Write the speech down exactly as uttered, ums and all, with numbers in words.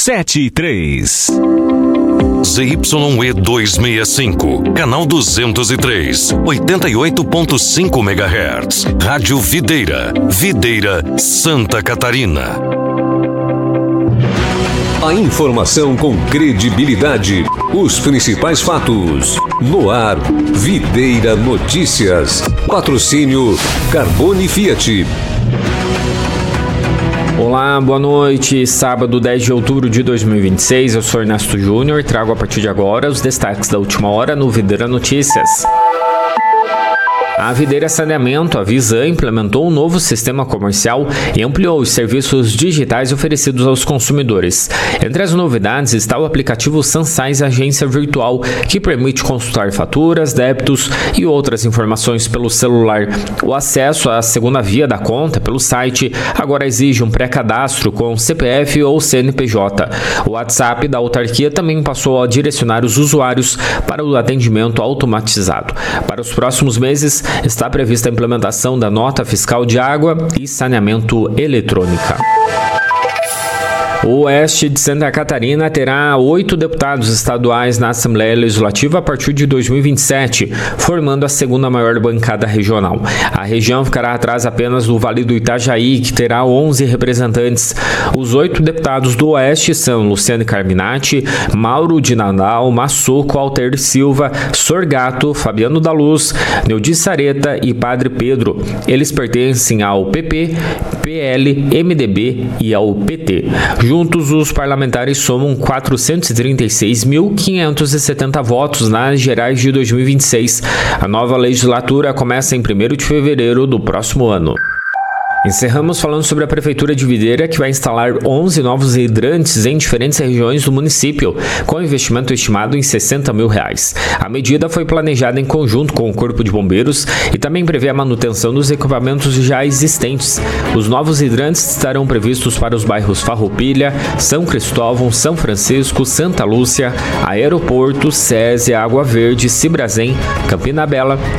sete e três. Z Y E duzentos e sessenta e cinco, canal duzentos e três, oitenta e oito ponto cinco megahertz. Rádio Videira, Videira, Santa Catarina. A informação com credibilidade, os principais fatos. No ar, Videira Notícias. Patrocínio Carbone Fiat. Olá, boa noite. Sábado, dez de outubro de dois mil e vinte e seis, eu sou Ernesto Júnior e trago a partir de agora os destaques da última hora no Videira Notícias. A Videira Saneamento, a Visan, implementou um novo sistema comercial e ampliou os serviços digitais oferecidos aos consumidores. Entre as novidades está o aplicativo Sansais Agência Virtual, que permite consultar faturas, débitos e outras informações pelo celular. O acesso à segunda via da conta pelo site agora exige um pré-cadastro com C P F ou C N P J. O WhatsApp da autarquia também passou a direcionar os usuários para o atendimento automatizado. Para os próximos meses, está prevista a implementação da nota fiscal de água e saneamento eletrônica. O Oeste de Santa Catarina terá oito deputados estaduais na Assembleia Legislativa a partir de dois mil e vinte e sete, formando a segunda maior bancada regional. A região ficará atrás apenas do Vale do Itajaí, que terá onze representantes. Os oito deputados do Oeste são Luciane Carminati, Mauro de Nadal, Massuco, Alter Silva, Sorgato, Fabiano da Luz, Neudi Sareta e Padre Pedro. Eles pertencem ao P P, P L, M D B e ao P T. Juntos, os parlamentares somam quatrocentos e trinta e seis mil, quinhentos e setenta votos nas gerais de dois mil e vinte e seis. A nova legislatura começa em primeiro de fevereiro do próximo ano. Encerramos falando sobre a Prefeitura de Videira, que vai instalar onze novos hidrantes em diferentes regiões do município, com investimento estimado em sessenta mil reais. A medida foi planejada em conjunto com o Corpo de Bombeiros e também prevê a manutenção dos equipamentos já existentes. Os novos hidrantes estarão previstos para os bairros Farroupilha, São Cristóvão, São Francisco, Santa Lúcia, Aeroporto, Sésia, Água Verde, Cibrazen, Campina Bela